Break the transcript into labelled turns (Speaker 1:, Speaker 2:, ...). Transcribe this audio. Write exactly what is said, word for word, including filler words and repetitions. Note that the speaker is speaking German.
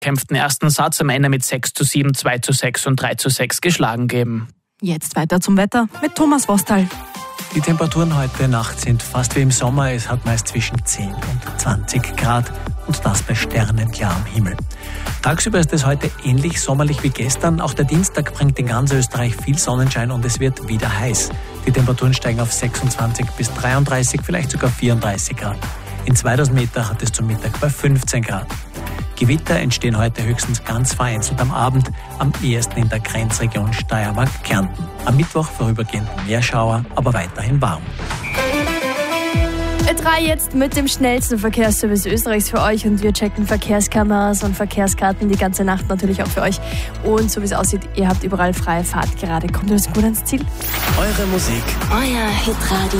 Speaker 1: kämpften ersten Satz am Ende mit sechs zu sieben, zwei zu sechs und drei zu sechs geschlagen geben.
Speaker 2: Jetzt weiter zum Wetter mit Thomas Vostal.
Speaker 3: Die Temperaturen heute Nacht sind fast wie im Sommer. Es hat meist zwischen zehn und zwanzig Grad und das bei sternenklarem Himmel. Tagsüber ist es heute ähnlich sommerlich wie gestern. Auch der Dienstag bringt in ganz Österreich viel Sonnenschein und es wird wieder heiß. Die Temperaturen steigen auf sechsundzwanzig bis dreiunddreißig, vielleicht sogar vierunddreißig Grad. In zweitausend Meter hat es zum Mittag bei fünfzehn Grad. Gewitter entstehen heute höchstens ganz vereinzelt am Abend, am ehesten in der Grenzregion Steiermark-Kärnten. Am Mittwoch vorübergehend Meerschauer, aber weiterhin warm.
Speaker 4: Ö drei jetzt mit dem schnellsten Verkehrsservice Österreichs für euch und wir checken Verkehrskameras und Verkehrskarten die ganze Nacht natürlich auch für euch. Und so wie es aussieht, ihr habt überall freie Fahrt gerade. Kommt ihr das gut ans Ziel?
Speaker 5: Eure Musik,
Speaker 6: euer Hitradio.